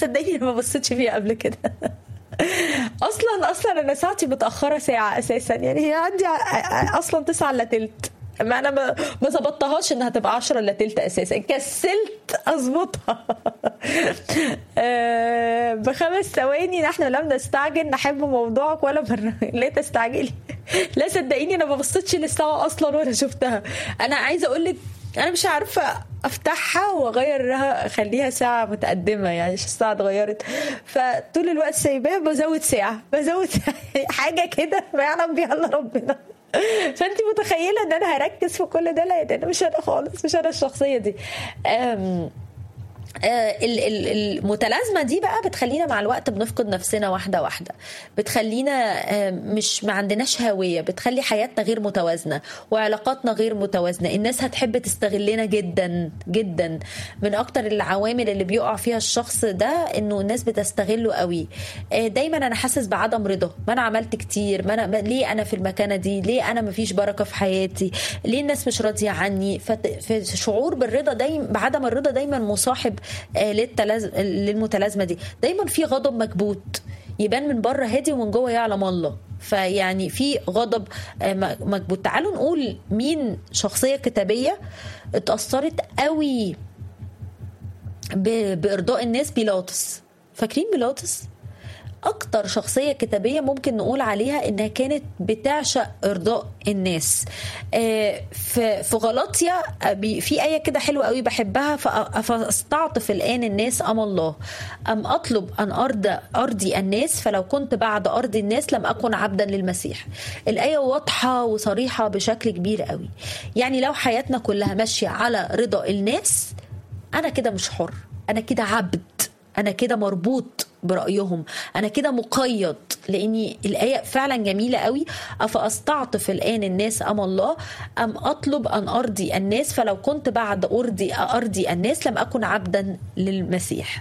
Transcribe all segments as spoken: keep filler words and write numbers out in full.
صدقني ما بصيتش فيها قبل كده. اصلا اصلا انا ساعتي متاخره ساعه اساسا، يعني هي عندي اصلا تسعة الا تلت، ما انا ما ما ظبطتهاش انها تبقى عشرة الا تلت اساسا، كسلت اظبطها. أه بخمس ثواني نحن لم نستعجل نحب موضوعك ولا مره. لا تستعجلي، لا صدقيني انا ما بصيتش للساعه اصلا ولا شفتها. انا عايزه اقول لك انا مش عارفه افتحها واغيرها اخليها ساعه متقدمه، يعني الساعه اتغيرت، فطول الوقت سايباها بزود ساعه بزود ساعة. حاجه كده ما يعلم بيها الا ربنا. فانت متخيله ان انا هركز في كل ده؟ لا انا مش انا خالص، مش انا الشخصيه دي. أم المتلازمه دي بقى بتخلينا مع الوقت بنفقد نفسنا واحده واحده، بتخلينا مش ما عندناش هويه، بتخلي حياتنا غير متوازنه وعلاقاتنا غير متوازنه. الناس هتحب تستغلنا جدا جدا. من اكتر العوامل اللي بيقع فيها الشخص ده انه الناس بتستغله قوي. دايما انا حاسس بعدم رضا، ما انا عملت كتير، ما انا ليه انا في المكانه دي، ليه انا ما فيش بركه في حياتي، ليه الناس مش راضيه عني. فشعور بالرضا دايما بعدم الرضا دايما مصاحب للمتلازمه دي. دايما في غضب مكبوت يبان من بره هادي ومن جوه يعلم الله. فيعني في غضب مكبوت. تعالوا نقول مين شخصيه كتابيه اتأثرت قوي بإرضاء الناس. بيلاطس. فاكرين بيلاطس؟ اكتر شخصيه كتابيه ممكن نقول عليها انها كانت بتعشق ارضاء الناس. في غلاطيا في ايه كده حلوه قوي بحبها، فاستعطف الان الناس ام الله، ام اطلب ان ارضى ارضي الناس، فلو كنت بعد ارض الناس لم اكن عبدا للمسيح. الايه واضحه وصريحه بشكل كبير قوي. يعني لو حياتنا كلها ماشيه على رضا الناس، انا كده مش حر، انا كده عبد، أنا كده مربوط برأيهم، أنا كده مقيد. لأني الآية فعلا جميلة قوي. أفأستعطف الآن الناس أم الله، أم أطلب أن أرضي الناس، فلو كنت بعد أرضي أرضي الناس لم أكن عبدا للمسيح.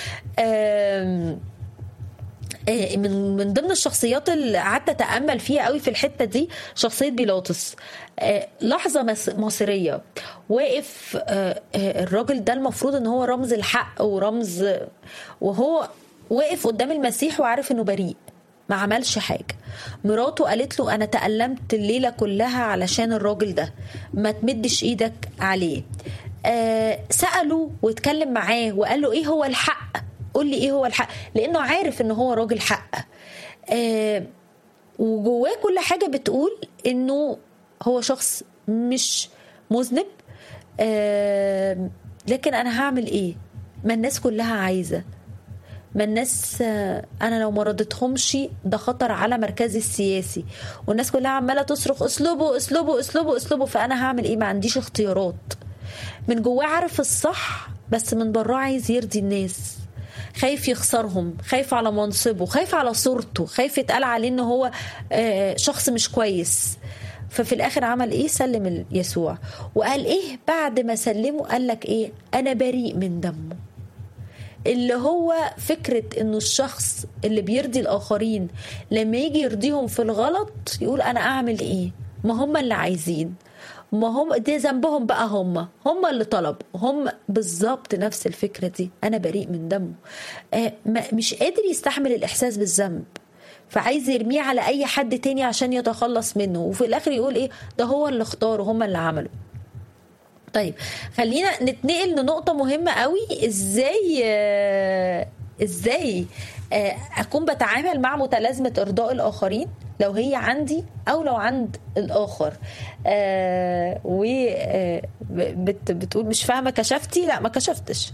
من من ضمن الشخصيات اللي قعدت اتامل فيها قوي في الحته دي شخصيه بيلاطس. لحظه مصيريه واقف الراجل ده، المفروض ان هو رمز الحق ورمز، وهو واقف قدام المسيح وعارف انه بريء، ما عملش حاجه. مراته قالت له انا تألمت الليله كلها علشان الراجل ده، ما تمدش ايدك عليه. سأله واتكلم معاه وقال له ايه هو الحق، قول لي ايه هو الحق، لانه عارف ان هو راجل حق. آه وجواه كل حاجة بتقول انه هو شخص مش مذنب. آه لكن انا هعمل ايه؟ ما الناس كلها عايزة، ما الناس آه انا لو ما رضيتهمش ده خطر على مركزي السياسي، والناس كلها عمالة تصرخ اسلوبه اسلوبه اسلوبه اسلوبه، فانا هعمل ايه؟ ما عنديش اختيارات. من جواه عارف الصح، بس من براه عايز يرضي الناس، خايف يخسرهم، خايف على منصبه، خايف على صورته، خايف يتقال عليه انه هو شخص مش كويس. ففي الاخر عمل ايه؟ سلم يسوع. وقال ايه بعد ما سلمه؟ قال لك ايه؟ انا بريء من دمه. اللي هو فكرة انه الشخص اللي بيرضي الاخرين لما يجي يرضيهم في الغلط يقول انا اعمل ايه؟ ما هم اللي عايزين، ما هم دي ذنبهم بقى، هم هم اللي طلبوا، هم بالظبط نفس الفكرة دي. أنا بريء من دمه. آه مش قادر يستحمل الإحساس بالذنب، فعايز يرميه على أي حد تاني عشان يتخلص منه، وفي الآخر يقول إيه؟ ده هو اللي اختاره، هم اللي عملوا. طيب خلينا نتنقل لنقطة مهمة قوي. إزاي آه إزاي آه أكون بتعامل مع متلازمة إرضاء الآخرين لو هي عندي أو لو عند الآخر. آه و آه بت بتقول مش فاهمة، كشفتي؟ لا ما كشفتش.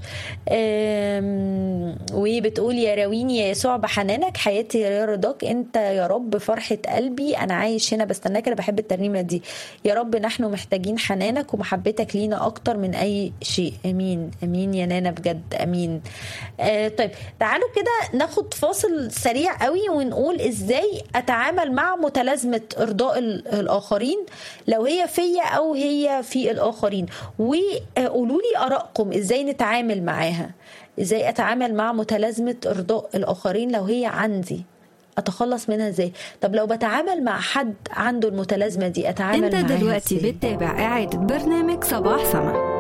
آه وبتقول يا راويني يا يسوع بحنانك، حياتي يا رضاك انت يا رب، فرحة قلبي انا عايش هنا بستناك. انا بحب الترنيمة دي. يا رب نحن محتاجين حنانك ومحبتك لينا اكتر من اي شيء. امين امين يا نانا بجد امين. آه طيب تعالوا كده ناخد فاصل سريع قوي ونقول ازاي اتعامل مع متلازمة ارضاء الاخرين لو هي فيا او هي في الاخرين، وقولوا لي ارائكم ازاي نتعامل معاها. ازاي اتعامل مع متلازمة ارضاء الاخرين لو هي عندي، اتخلص منها ازاي؟ طب لو بتعامل مع حد عنده المتلازمة دي اتعامل معاها ازاي؟ انت دلوقتي بتتابع اعادة برنامج صباح سما.